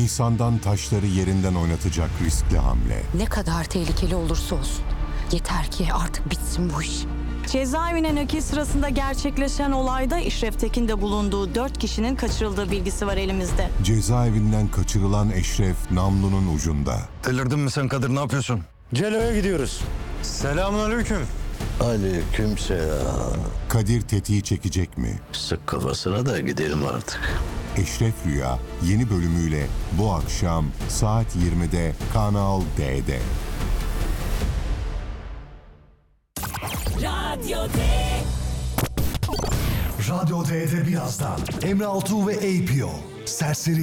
İnsandan taşları yerinden oynatacak riskli hamle. Ne kadar tehlikeli olursa olsun. Yeter ki artık bitsin bu iş. Cezaevine nakil sırasında gerçekleşen olayda İşref Tekin'de bulunduğu 4 kişinin kaçırıldığı bilgisi var elimizde. Cezaevinden kaçırılan Eşref namlunun ucunda. Delirdin mi sen Kadir, ne yapıyorsun? Celo'ya gidiyoruz. Selamünaleyküm. Aleykümselam. Kadir tetiği çekecek mi? Sık kafasına da gidelim artık. Eşref Rüya yeni bölümüyle bu akşam saat 20'de Kanal D'de. Radyo D'de birazdan Emre Altuğ ve APO. Serseri